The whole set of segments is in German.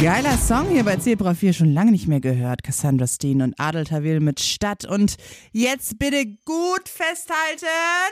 Geiler Song hier bei Zebra 4, schon lange nicht mehr gehört. Cassandra Steen und Adel Tawil mit Stadt. Und jetzt bitte gut festhalten.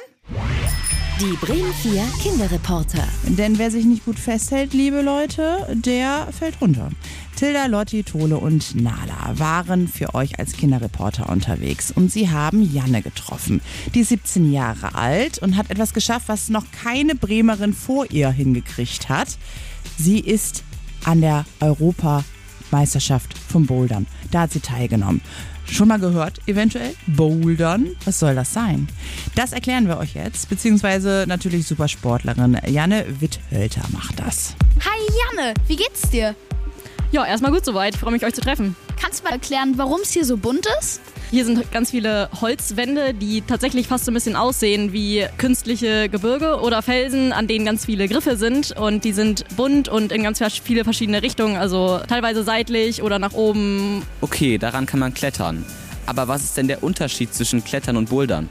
Die Bremen 4 Kinderreporter. Denn wer sich nicht gut festhält, liebe Leute, der fällt runter. Tilda, Lotti, Tole und Nala waren für euch als Kinderreporter unterwegs. Und sie haben Janne getroffen. Die ist 17 Jahre alt und hat etwas geschafft, was noch keine Bremerin vor ihr hingekriegt hat. Sie ist an der Europameisterschaft vom Bouldern. Da hat sie teilgenommen. Schon mal gehört, eventuell? Bouldern? Was soll das sein? Das erklären wir euch jetzt, beziehungsweise natürlich Supersportlerin Janne Witthölter macht das. Hi Janne, wie geht's dir? Ja, erstmal gut soweit. Ich freue mich, euch zu treffen. Kannst du mal erklären, warum es hier so bunt ist? Hier sind ganz viele Holzwände, die tatsächlich fast so ein bisschen aussehen wie künstliche Gebirge oder Felsen, an denen ganz viele Griffe sind. Und die sind bunt und in ganz viele verschiedene Richtungen, also teilweise seitlich oder nach oben. Okay, daran kann man klettern. Aber was ist denn der Unterschied zwischen Klettern und Bouldern?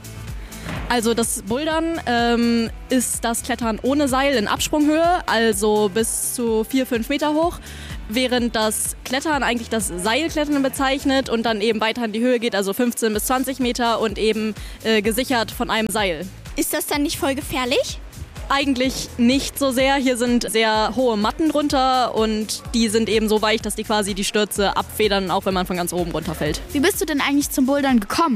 Also das Bouldern ist das Klettern ohne Seil in Absprunghöhe, also bis zu 4-5 Meter hoch. Während das Klettern eigentlich das Seilklettern bezeichnet und dann eben weiter in die Höhe geht, also 15 bis 20 Meter und eben gesichert von einem Seil. Ist das dann nicht voll gefährlich? Eigentlich nicht so sehr. Hier sind sehr hohe Matten drunter und die sind eben so weich, dass die quasi die Stürze abfedern, auch wenn man von ganz oben runterfällt. Wie bist du denn eigentlich zum Bouldern gekommen?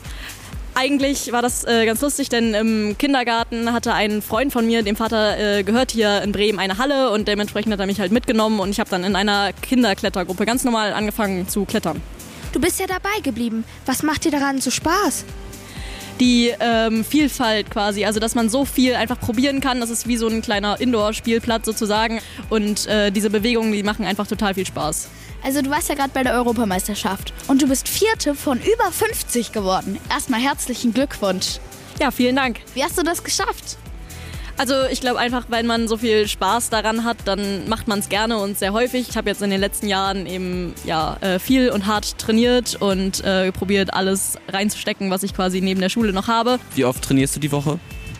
Eigentlich war das ganz lustig, denn im Kindergarten hatte ein Freund von mir, dem Vater gehört hier in Bremen eine Halle und dementsprechend hat er mich halt mitgenommen und ich habe dann in einer Kinderklettergruppe ganz normal angefangen zu klettern. Du bist ja dabei geblieben. Was macht dir daran so Spaß? Die Vielfalt quasi, also dass man so viel einfach probieren kann, das ist wie so ein kleiner Indoor-Spielplatz sozusagen und diese Bewegungen, die machen einfach total viel Spaß. Also du warst ja gerade bei der Europameisterschaft und du bist Vierte von über 50 geworden. Erstmal herzlichen Glückwunsch. Ja, vielen Dank. Wie hast du das geschafft? Also ich glaube einfach, wenn man so viel Spaß daran hat, dann macht man es gerne und sehr häufig. Ich habe jetzt in den letzten Jahren eben viel und hart trainiert und probiert alles reinzustecken, was ich quasi neben der Schule noch habe. Wie oft trainierst du die Woche?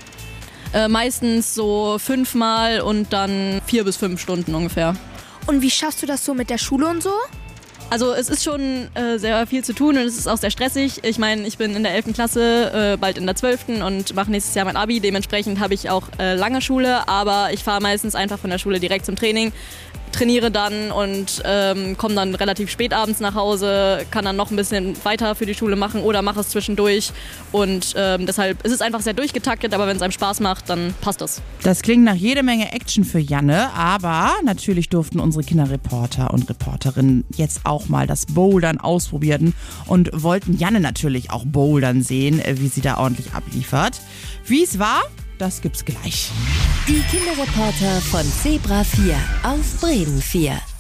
Meistens so 5-mal und dann 4 bis 5 Stunden ungefähr. Und wie schaffst du das so mit der Schule und so? Also es ist schon sehr viel zu tun und es ist auch sehr stressig. Ich meine, ich bin in der 11. Klasse, bald in der 12. und mache nächstes Jahr mein Abi. Dementsprechend habe ich auch lange Schule, aber ich fahre meistens einfach von der Schule direkt zum Training. Trainiere dann und komme dann relativ spät abends nach Hause, kann dann noch ein bisschen weiter für die Schule machen oder mache es zwischendurch. Und deshalb ist es einfach sehr durchgetaktet, aber wenn es einem Spaß macht, dann passt das. Das klingt nach jede Menge Action für Janne, aber natürlich durften unsere Kinderreporter und Reporterinnen jetzt auch mal das Bouldern ausprobieren und wollten Janne natürlich auch bouldern sehen, wie sie da ordentlich abliefert. Wie es war, das gibt's gleich. Die Kinderreporter von Zebra 4 auf Bremen 4.